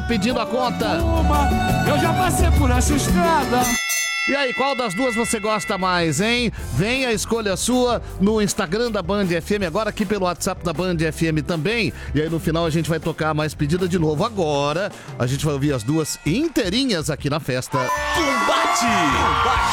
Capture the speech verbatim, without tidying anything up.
pedindo a conta. Uma, eu já passei por essa estrada. E aí, qual das duas você gosta mais, hein? Vem a escolha sua no Instagram da Band F M, agora aqui pelo WhatsApp da Band F M também. E aí no final a gente vai tocar mais pedida de novo. Agora a gente vai ouvir as duas inteirinhas aqui na festa. Combate!